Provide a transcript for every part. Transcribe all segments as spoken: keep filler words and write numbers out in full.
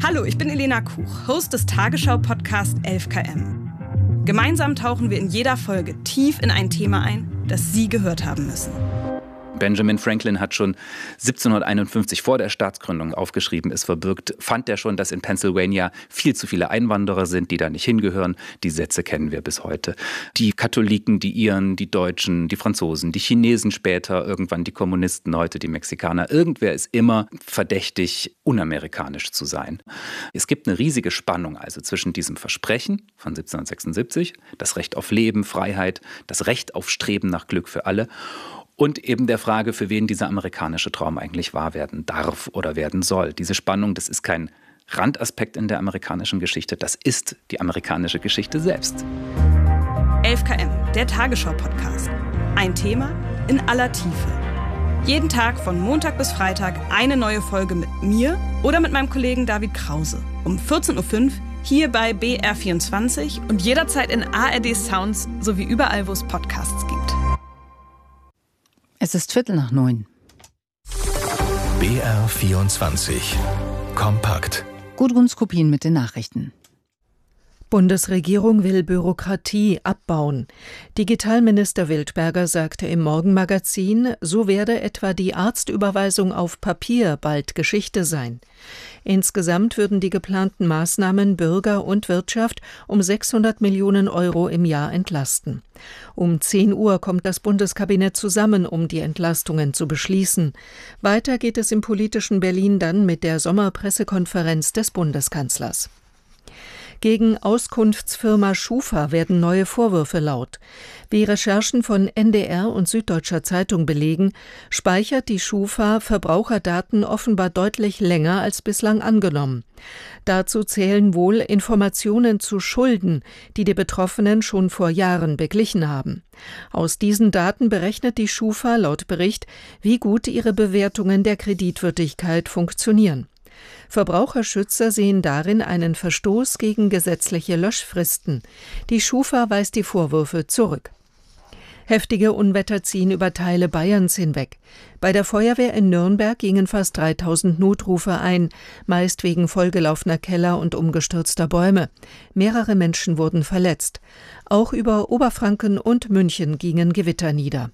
Hallo, ich bin Elena Kuch, Host des Tagesschau-Podcasts elf Kilometer. Gemeinsam tauchen wir in jeder Folge tief in ein Thema ein, das Sie gehört haben müssen. Benjamin Franklin hat schon siebzehnhunderteinundfünfzig vor der Staatsgründung aufgeschrieben, es verbirgt, fand er schon, dass in Pennsylvania viel zu viele Einwanderer sind, die da nicht hingehören. Die Sätze kennen wir bis heute. Die Katholiken, die Iren, die Deutschen, die Franzosen, die Chinesen später, irgendwann die Kommunisten, heute die Mexikaner. Irgendwer ist immer verdächtig, unamerikanisch zu sein. Es gibt eine riesige Spannung also zwischen diesem Versprechen von siebzehnhundertsechsundsiebzig, das Recht auf Leben, Freiheit, das Recht auf Streben nach Glück für alle, und eben der Frage, für wen dieser amerikanische Traum eigentlich wahr werden darf oder werden soll. Diese Spannung, das ist kein Randaspekt in der amerikanischen Geschichte, das ist die amerikanische Geschichte selbst. elf Kilometer, der Tagesschau-Podcast. Ein Thema in aller Tiefe. Jeden Tag von Montag bis Freitag eine neue Folge mit mir oder mit meinem Kollegen David Krause. Um vierzehn Uhr fünf hier bei B R vierundzwanzig und jederzeit in A R D Sounds sowie überall, wo es Podcasts gibt. Es ist Viertel nach neun. B R vierundzwanzig. Kompakt. Gudruns Kopien mit den Nachrichten. Bundesregierung will Bürokratie abbauen. Digitalminister Wildberger sagte im Morgenmagazin, so werde etwa die Arztüberweisung auf Papier bald Geschichte sein. Insgesamt würden die geplanten Maßnahmen Bürger und Wirtschaft um sechshundert Millionen Euro im Jahr entlasten. Um zehn Uhr kommt das Bundeskabinett zusammen, um die Entlastungen zu beschließen. Weiter geht es im politischen Berlin dann mit der Sommerpressekonferenz des Bundeskanzlers. Gegen Auskunftsfirma Schufa werden neue Vorwürfe laut. Wie Recherchen von N D R und Süddeutscher Zeitung belegen, speichert die Schufa Verbraucherdaten offenbar deutlich länger als bislang angenommen. Dazu zählen wohl Informationen zu Schulden, die die Betroffenen schon vor Jahren beglichen haben. Aus diesen Daten berechnet die Schufa laut Bericht, wie gut ihre Bewertungen der Kreditwürdigkeit funktionieren. Verbraucherschützer sehen darin einen Verstoß gegen gesetzliche Löschfristen. Die Schufa weist die Vorwürfe zurück. Heftige Unwetter ziehen über Teile Bayerns hinweg. Bei der Feuerwehr in Nürnberg gingen fast dreitausend Notrufe ein, meist wegen vollgelaufener Keller und umgestürzter Bäume. Mehrere Menschen wurden verletzt. Auch über Oberfranken und München gingen Gewitter nieder.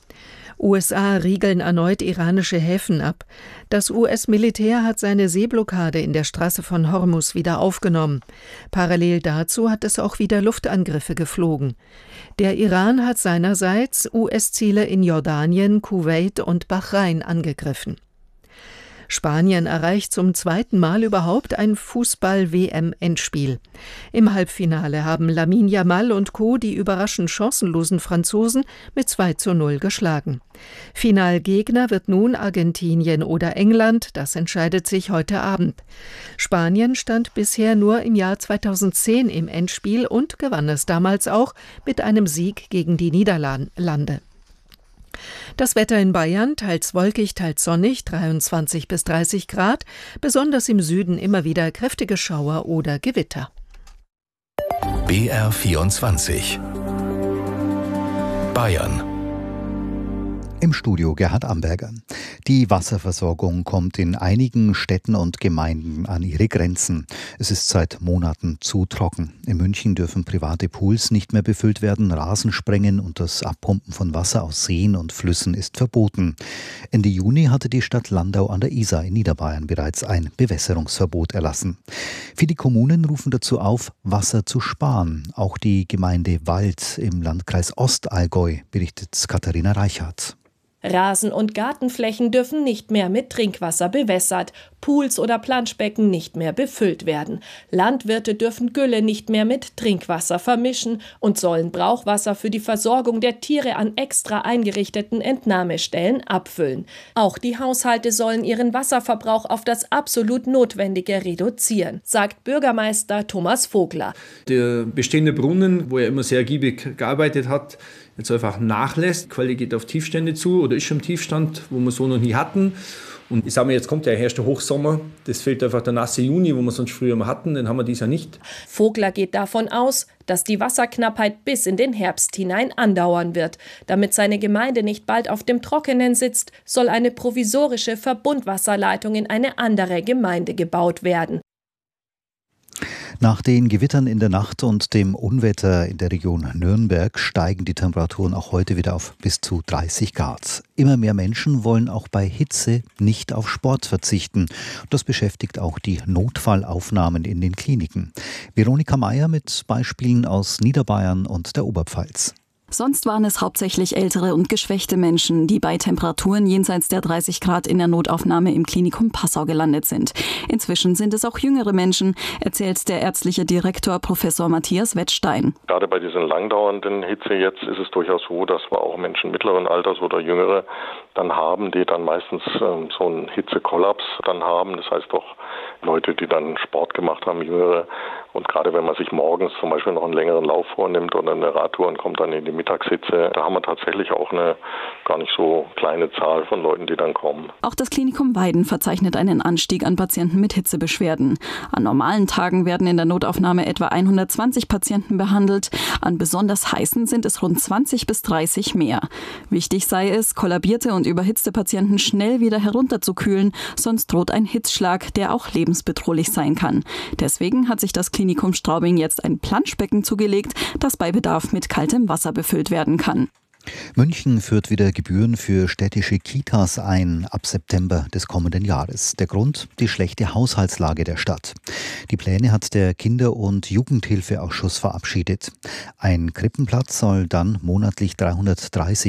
U S A riegeln erneut iranische Häfen ab. Das U S-Militär hat seine Seeblockade in der Straße von Hormuz wieder aufgenommen. Parallel dazu hat es auch wieder Luftangriffe geflogen. Der Iran hat seinerseits U S-Ziele in Jordanien, Kuwait und Bahrain angegriffen. Spanien erreicht zum zweiten Mal überhaupt ein Fußball-W M-Endspiel. Im Halbfinale haben Lamine Yamal und Co. die überraschend chancenlosen Franzosen mit zwei zu null geschlagen. Finalgegner wird nun Argentinien oder England, das entscheidet sich heute Abend. Spanien stand bisher nur im Jahr zweitausendzehn im Endspiel und gewann es damals auch mit einem Sieg gegen die Niederlande. Das Wetter in Bayern, teils wolkig, teils sonnig, dreiundzwanzig bis dreißig Grad, besonders im Süden immer wieder kräftige Schauer oder Gewitter. B R vierundzwanzig. Bayern. Im Studio Gerhard Amberger. Die Wasserversorgung kommt in einigen Städten und Gemeinden an ihre Grenzen. Es ist seit Monaten zu trocken. In München dürfen private Pools nicht mehr befüllt werden, Rasensprengen und das Abpumpen von Wasser aus Seen und Flüssen ist verboten. Ende Juni hatte die Stadt Landau an der Isar in Niederbayern bereits ein Bewässerungsverbot erlassen. Viele Kommunen rufen dazu auf, Wasser zu sparen. Auch die Gemeinde Wald im Landkreis Ostallgäu, berichtet Katharina Reichhardt. Rasen- und Gartenflächen dürfen nicht mehr mit Trinkwasser bewässert, Pools oder Planschbecken nicht mehr befüllt werden. Landwirte dürfen Gülle nicht mehr mit Trinkwasser vermischen und sollen Brauchwasser für die Versorgung der Tiere an extra eingerichteten Entnahmestellen abfüllen. Auch die Haushalte sollen ihren Wasserverbrauch auf das absolut Notwendige reduzieren, sagt Bürgermeister Thomas Vogler. Der bestehende Brunnen, wo er immer sehr ergiebig gearbeitet hat, jetzt einfach nachlässt. Die Quelle geht auf Tiefstände zu oder ist schon im Tiefstand, wo wir so noch nie hatten. Und ich sage mir, jetzt kommt der erste Hochsommer. Das fehlt einfach der nasse Juni, wo wir sonst früher mal hatten. Den haben wir dieses Jahr nicht. Vogler geht davon aus, dass die Wasserknappheit bis in den Herbst hinein andauern wird. Damit seine Gemeinde nicht bald auf dem Trockenen sitzt, soll eine provisorische Verbundwasserleitung in eine andere Gemeinde gebaut werden. Nach den Gewittern in der Nacht und dem Unwetter in der Region Nürnberg steigen die Temperaturen auch heute wieder auf bis zu dreißig Grad. Immer mehr Menschen wollen auch bei Hitze nicht auf Sport verzichten. Das beschäftigt auch die Notfallaufnahmen in den Kliniken. Veronika Meyer mit Beispielen aus Niederbayern und der Oberpfalz. Sonst waren es hauptsächlich ältere und geschwächte Menschen, die bei Temperaturen jenseits der dreißig Grad in der Notaufnahme im Klinikum Passau gelandet sind. Inzwischen sind es auch jüngere Menschen, erzählt der ärztliche Direktor Professor Matthias Wettstein. Gerade bei diesen langdauernden Hitze jetzt ist es durchaus so, dass wir auch Menschen mittleren Alters oder jüngere dann haben, die dann meistens ähm, so einen Hitzekollaps dann haben. Das heißt doch Leute, die dann Sport gemacht haben, jüngere. Und gerade wenn man sich morgens zum Beispiel noch einen längeren Lauf vornimmt oder eine Radtour und kommt dann in die Mittagshitze, da haben wir tatsächlich auch eine gar nicht so kleine Zahl von Leuten, die dann kommen. Auch das Klinikum Weiden verzeichnet einen Anstieg an Patienten mit Hitzebeschwerden. An normalen Tagen werden in der Notaufnahme etwa hundertzwanzig Patienten behandelt. An besonders heißen sind es rund zwanzig bis dreißig mehr. Wichtig sei es, kollabierte und überhitzte Patienten schnell wieder herunterzukühlen, sonst droht ein Hitzschlag, der auch lebensbedrohlich sein kann. Deswegen hat sich das Klinikum Straubing jetzt ein Planschbecken zugelegt, das bei Bedarf mit kaltem Wasser befüllt werden kann. München führt wieder Gebühren für städtische Kitas ein ab September des kommenden Jahres. Der Grund? Die schlechte Haushaltslage der Stadt. Die Pläne hat der Kinder- und Jugendhilfeausschuss verabschiedet. Ein Krippenplatz soll dann monatlich dreihundertdreißig